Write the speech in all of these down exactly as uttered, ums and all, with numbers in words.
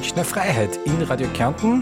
Münchner Freiheit in Radio Kärnten.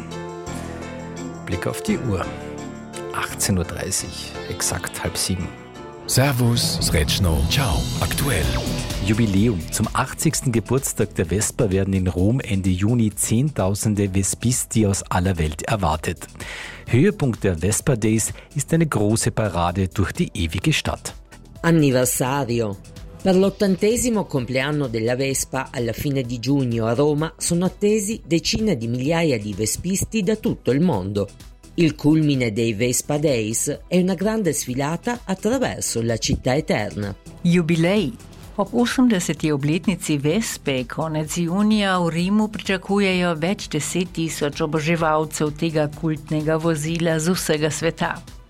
Blick auf die Uhr. achtzehn Uhr dreißig, exakt halb sieben. Servus, Sretschno, ciao, aktuell. Jubiläum. Zum achtzigsten Geburtstag der Vespa werden in Rom Ende Juni Zehntausende Vespisti aus aller Welt erwartet. Höhepunkt der Vespa Days ist eine große Parade durch die ewige Stadt. Anniversario. Per l'ottantesimo compleanno della Vespa, alla fine di giugno a Roma, sono attesi decine di migliaia di vespisti da tutto il mondo. Il culmine dei Vespa Days è una grande sfilata attraverso la città eterna. Jubilej. Ob osemdeseti obletnici Vespe konec junija v Rimu pričakujejo več deset tisoč oboževalcev tega kultnega vozila z vsega sveta.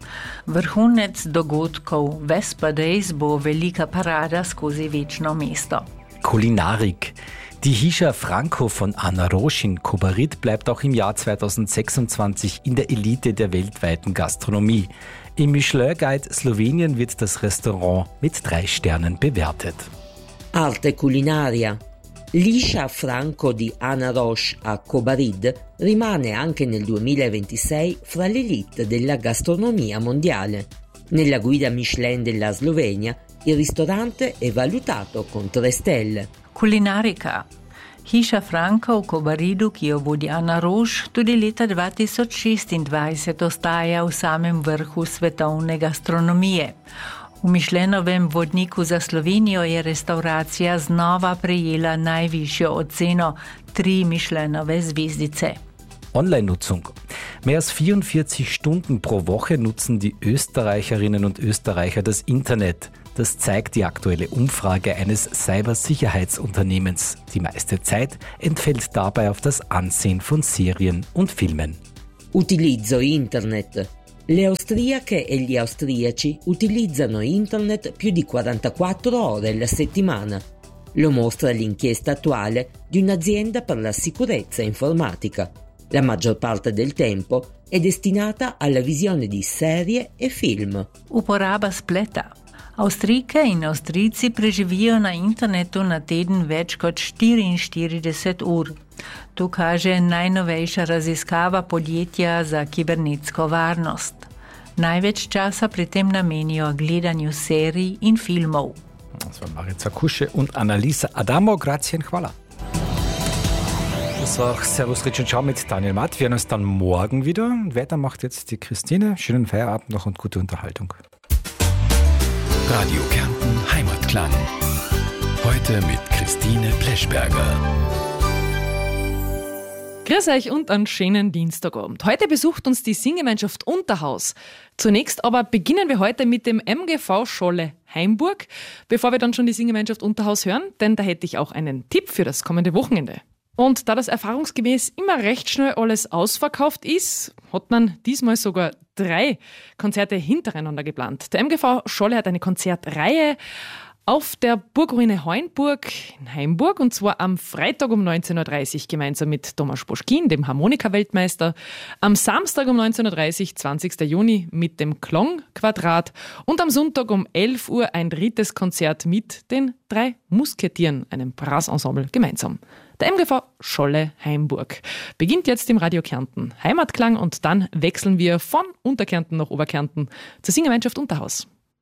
Vrhunec dogodkov Vespa Days bo velika parada skozi večno mesto. Kulinarik. Die Hischa Franco von Ana Rosch in Kobarid bleibt auch im Jahr zweitausendsechsundzwanzig in der Elite der weltweiten Gastronomie. Im Michelin-Guide Slowenien wird das Restaurant mit drei Sternen bewertet. Arte culinaria. L'Hischa Franco di Ana Rosch a Kobarid rimane anche nel duemilaventisei fra l'elite della gastronomia mondiale. Nella guida Michelin della Slovenia il ristorante è valutato con tre stelle. Kulinarika. Hiša Franko v Kobaridu, ki jo vodi Ana Rosch, tudi leta dva tisoč šestindvajset ostaja v samem vrhu svetovne gastronomije. V Michelinovem vodniku za Slovenijo je restauracija znova prejela najvišjo oceno, tri Michelinove zvezdice. Online-Nutzung. Mehr als vierundvierzig Stunden pro Woche nutzen die Österreicherinnen und Österreicher das Internet. Das zeigt die aktuelle Umfrage eines Cybersicherheitsunternehmens. Die meiste Zeit entfällt dabei auf das Ansehen von Serien und Filmen. Utilizzo internet. Le austriache e gli austriaci utilizzano internet più di quarantaquattro ore alla settimana. Lo mostra l'inchiesta attuale di un'azienda per la sicurezza informatica. La maggior parte del tempo è destinata alla visione di serie e film. Uporaba spleta. Avstrijke in Avstrijci preživijo na internetu na teden več kot štiriinštirideset ur. To kaže najnovejša raziskava podjetja za kibernetsko varnost. Največ časa pri tem namenijo gledanju serij in filmov. Das war Marica Kusche und Annalisa Adamo. Grazie und hvala. Das war auch Servus Rich und Ciao mit Daniel Matt. Wir hören uns dann morgen wieder. Und weiter macht jetzt die Christine. Schönen Feierabend noch und gute Unterhaltung. Radio Kärnten Heimatklang. Heute mit Christine Pleschberger. Grüß euch und einen schönen Dienstagabend. Heute besucht uns die Singgemeinschaft Unterhaus. Zunächst aber beginnen wir heute mit dem M G V Scholle Haimburg, bevor wir dann schon die Singgemeinschaft Unterhaus hören, denn da hätte ich auch einen Tipp für das kommende Wochenende. Und da das erfahrungsgemäß immer recht schnell alles ausverkauft ist, hat man diesmal sogar drei Konzerte hintereinander geplant. Der M G V Scholle hat eine Konzertreihe auf der Burgruine Heuenburg in Haimburg, und zwar am Freitag um neunzehn Uhr dreißig gemeinsam mit Thomas Boschkin, dem Harmonika-Weltmeister, am Samstag um neunzehn Uhr dreißig, zwanzigsten Juni, mit dem Klangquadrat und am Sonntag um elf Uhr ein drittes Konzert mit den drei Musketieren, einem Brassensemble, gemeinsam. Der M G V Scholle Haimburg beginnt jetzt im Radio Kärnten Heimatklang, und dann wechseln wir von Unterkärnten nach Oberkärnten zur Singgemeinschaft Unterhaus.